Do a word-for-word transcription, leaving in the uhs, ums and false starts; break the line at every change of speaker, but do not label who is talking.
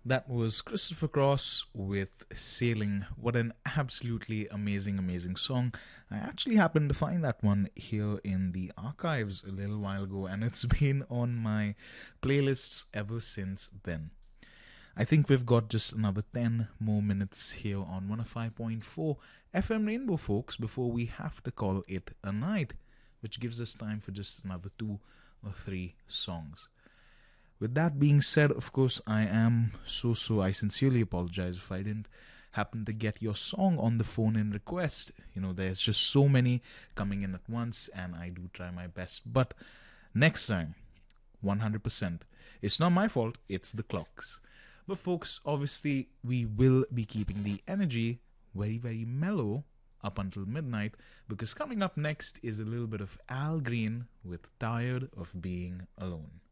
That was Christopher Cross with Sailing. What an absolutely amazing, amazing song. I actually happened to find that one here in the archives a little while ago, and it's been on my playlists ever since then. I think we've got just another ten more minutes here on one oh five point four F M Rainbow, folks, before we have to call it a night, which gives us time for just another two or three songs. With that being said, of course, I am so, so, I sincerely apologize if I didn't happen to get your song on the phone in request. You know, there's just so many coming in at once, and I do try my best. But next time, one hundred percent. It's not my fault, it's the clock's. But folks, obviously, we will be keeping the energy very, very mellow up until midnight, because coming up next is a little bit of Al Green with Tired of Being Alone.